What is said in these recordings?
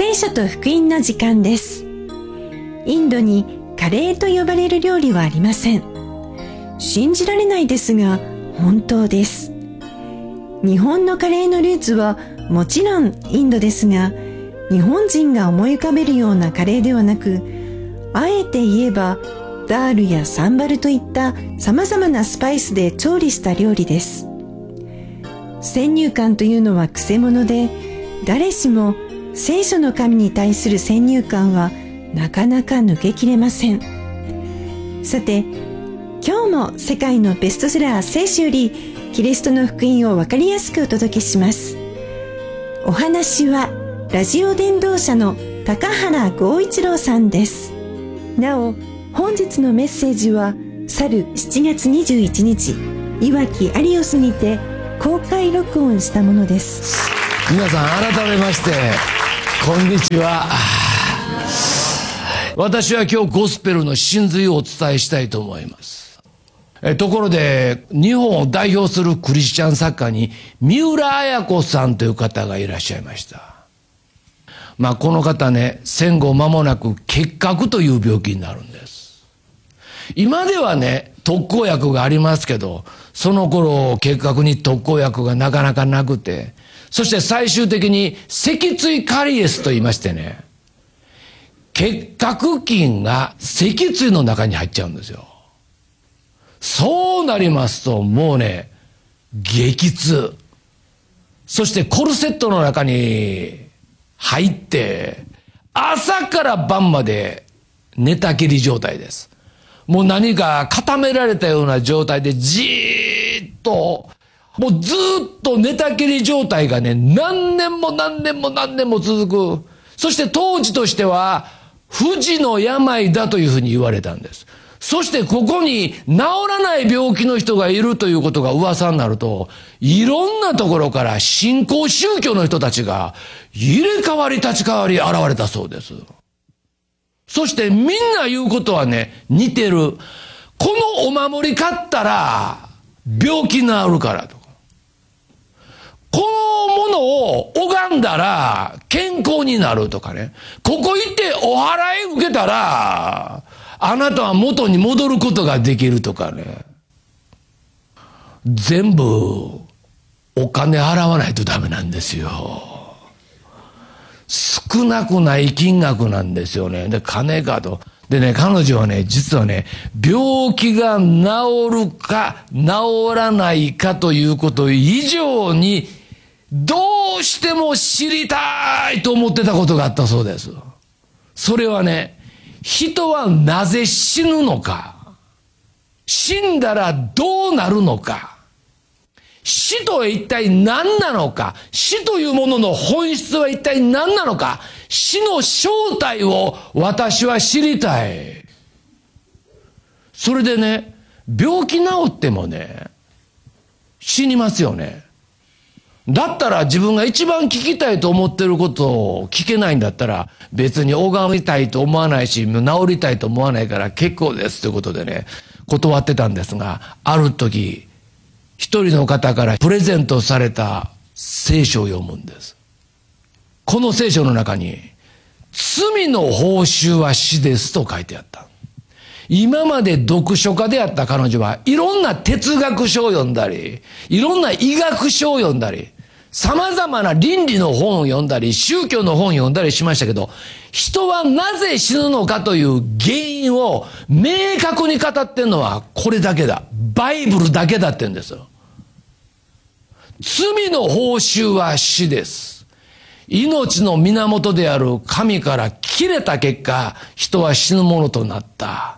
聖書と福音の時間です。インドにカレーと呼ばれる料理はありません。信じられないですが本当です。日本のカレーのルーツはもちろんインドですが、日本人が思い浮かべるようなカレーではなく、あえて言えばダールやサンバルといった様々なスパイスで調理した料理です。先入観というのはくせ者で、誰しも聖書の神に対する先入観はなかなか抜けきれません。さて、今日も世界のベストセラー聖書よりキリストの福音をわかりやすくお届けします。お話はラジオ伝道者の高原剛一郎さんです。なお、本日のメッセージは去る7月21日いわきアリオスにて公開録音したものです。 皆さん改めましてこんにちは。私は今日ゴスペルの真髄をお伝えしたいと思います。ところで日本を代表するクリスチャン作家に三浦綾子さんという方がいらっしゃいました。この方ね、戦後間もなく結核という病気になるんです。今ではね、特効薬がありますけど、その頃結核に特効薬がなかなかなくて、そして最終的に脊椎カリエスと言いましてね、結核菌が脊椎の中に入っちゃうんですよ。そうなりますともうね、激痛、そしてコルセットの中に入って朝から晩まで寝たきり状態です。もう何か固められたような状態でじーっと、もうずっと寝たきり状態がね、何年も続く。そして当時としては不治の病だというふうに言われたんです。そしてここに治らない病気の人がいるということが噂になると、いろんなところから新興宗教の人たちが入れ替わり立ち替わり現れたそうです。そしてみんな言うことはね、似てる。このお守り買ったら病気治るからとか、このものを拝んだら健康になるとかね、ここ行ってお祓い受けたらあなたは元に戻ることができるとかね、全部お金払わないとダメなんですよ。少なくない金額なんですよね。で、金かと。でね、彼女はね、実はね、病気が治るか治らないかということ以上にどうしても知りたいと思ってたことがあったそうです。それはね、人はなぜ死ぬのか、死んだらどうなるのか、死とは一体何なのか、死というものの本質は一体何なのか、死の正体を私は知りたい。それでね、病気治ってもね、死にますよね。だったら自分が一番聞きたいと思ってることを聞けないんだったら、別に拝みたいと思わないし、治りたいと思わないから結構ですということでね、断ってたんですが、ある時、一人の方からプレゼントされた聖書を読むんです。この聖書の中に、罪の報酬は死ですと書いてあった。今まで読書家であった彼女はいろんな哲学書を読んだり、いろんな医学書を読んだり、様々な倫理の本を読んだり、宗教の本を読んだりしましたけど、人はなぜ死ぬのかという原因を明確に語ってんのはこれだけだ。バイブルだけだって言うんですよ。罪の報酬は死です。命の源である神から切れた結果、人は死ぬものとなった。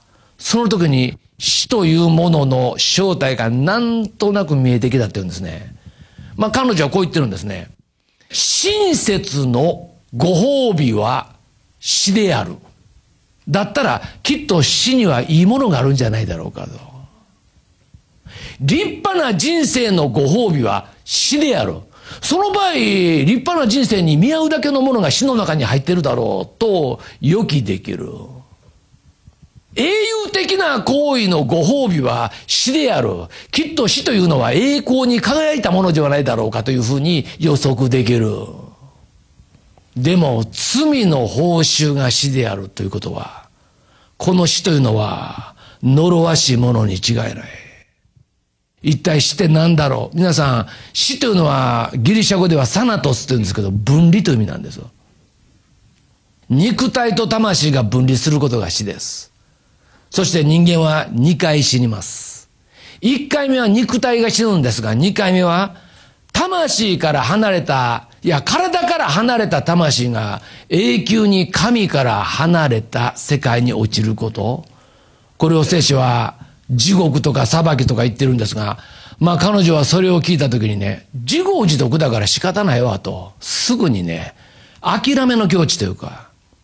その時に死というものの正体がなんとなく見えてきたって言うんですね。彼女はこう言ってるんですね。親切のご褒美は死である。だったらきっと死にはいいものがあるんじゃないだろうかと。立派な人生のご褒美は死である。その場合、立派な人生に見合うだけのものが死の中に入ってるだろうと予期できる。英雄的な行為のご褒美は死である。きっと死というのは栄光に輝いたものではないだろうかというふうに予測できる。 でも罪の報酬が死であるということは、この死というのは呪わしいものに違いない。一体死って何だろう。皆さん、死というのはギリシャ語ではサナトスというんですけど、分離という意味なんですよ。肉体と魂が分離することが死です。そして人間は2回死にます。1回目は肉体が死ぬんですが、2回目は魂から離れた、体から離れた魂が永久に神から離れた世界に落ちること。これを聖書は地獄とか裁きとか言ってるんですが、彼女はそれを聞いたときにね、自業自得だから仕方ないわと、すぐにね、諦めの境地というか、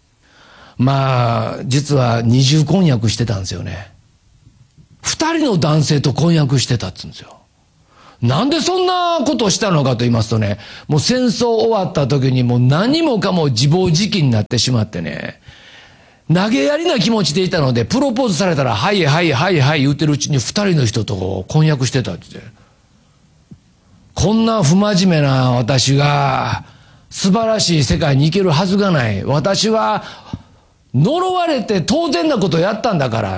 実は二重婚約してたんですよね。2人の男性と婚約してたって言うんですよ。なんでそんなことをしたのかと言いますとね、もう戦争終わった時にもう何もかも自暴自棄になってしまってね、投げやりな気持ちでいたので、プロポーズされたら、はいはいはいはい言ってるうちに2人の人と婚約してたって言って。こんな不真面目な私が素晴らしい世界に行けるはずがない。私は呪われて当然なことをやったんだから、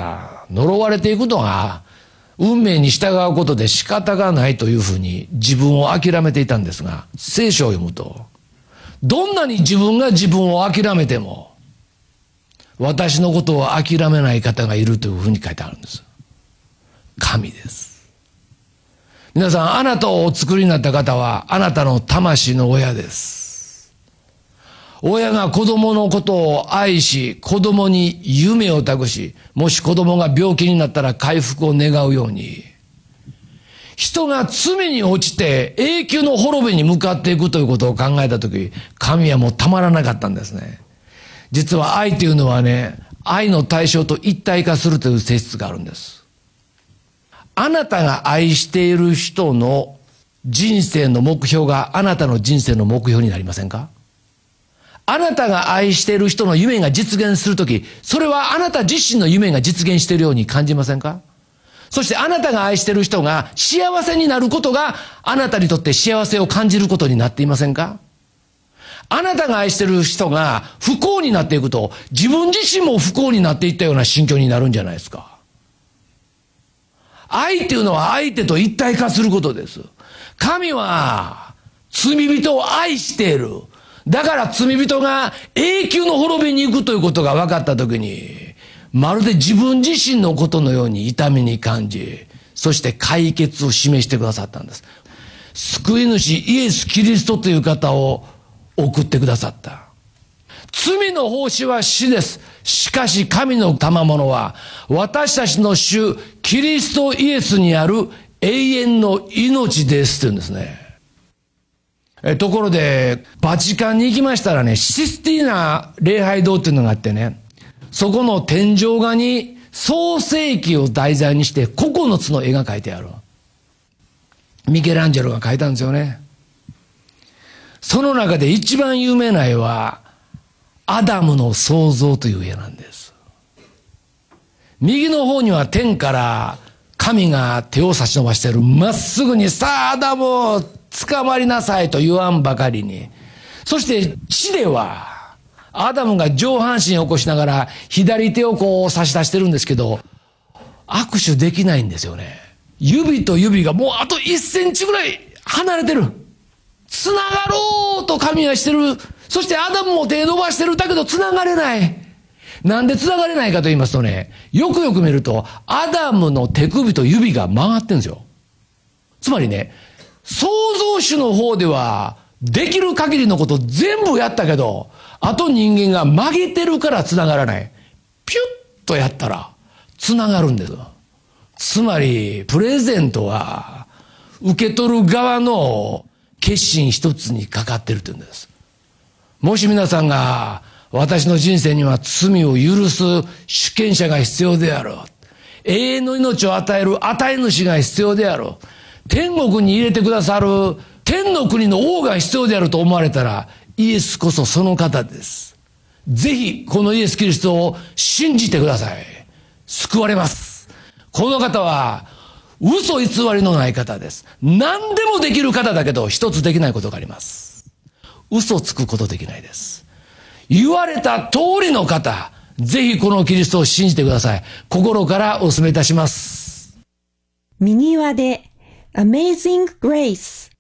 呪われていくのが運命に従うことで仕方がないというふうに自分を諦めていたんですが、聖書を読むと、どんなに自分が自分を諦めても、私のことを諦めない方がいるというふうに書いてあるんです。神です。皆さん、あなたをお作りになった方は、あなたの魂の親です。親が子供のことを愛し、子供に夢を託し、もし子供が病気になったら回復を願うように、人が罪に落ちて永久の滅びに向かっていくということを考えたとき、神はもうたまらなかったんですね。実は愛というのはね、愛の対象と一体化するという性質があるんです。あなたが愛している人の人生の目標があなたの人生の目標になりませんか？あなたが愛している人の夢が実現するとき、それはあなた自身の夢が実現しているように感じませんか？そしてあなたが愛している人が幸せになることがあなたにとって幸せを感じることになっていませんか？あなたが愛している人が不幸になっていくと、自分自身も不幸になっていったような心境になるんじゃないですか。愛っていうのは相手と一体化することです。神は罪人を愛している。だから罪人が永久の滅びに行くということが分かったときに、まるで自分自身のことのように痛みに感じ、そして解決を示してくださったんです。救い主イエス・キリストという方を送ってくださった。罪の報酬は死です。しかし神の賜物は私たちの主キリストイエスにある永遠の命ですって言うんですね。ところでバチカンに行きましたらね、システィーナ礼拝堂っていうのがあってね、そこの天井画に創世記を題材にして9つの絵が描いてある。ミケランジェロが描いたんですよね。その中で一番有名な絵はアダムの創造という絵なんです。右の方には天から神が手を差し伸ばしている。まっすぐに、さあアダムを捕まりなさいと言わんばかりに。そして地ではアダムが上半身を起こしながら左手をこう差し出してるんですけど、握手できないんですよね。指と指がもうあと1センチぐらい離れてる。繋がろうと神はしてる。そしてアダムも手伸ばしてる。だけど繋がれない。なんで繋がれないかと言いますとね、よくよく見るとアダムの手首と指が曲がってるんですよ。つまりね、創造主の方ではできる限りのこと全部やったけど、あと人間が曲げてるから繋がらない。ピュッとやったら繋がるんです。つまりプレゼントは受け取る側の決心一つにかかってるというんです。もし皆さんが私の人生には罪を許す主権者が必要である。永遠の命を与える与え主が必要である。天国に入れてくださる天の国の王が必要であると思われたら、イエスこそその方です。ぜひこのイエス・キリストを信じてください。救われます。この方は嘘偽りのない方です。何でもできる方だけど一つできないことがあります。嘘つくことできないです。 言われた通りの方、ぜひこのキリストを信じてください。心からお勧めいたします。 右輪で Amazing Grace